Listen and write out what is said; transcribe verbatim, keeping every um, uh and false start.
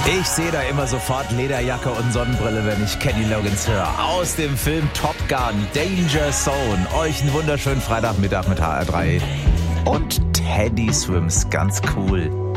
Ich sehe da immer sofort Lederjacke und Sonnenbrille, wenn ich Kenny Loggins höre. Aus dem Film Top Gun, Danger Zone. Euch einen wunderschönen Freitagmittag mit H R drei. Und Teddy Swims, ganz cool.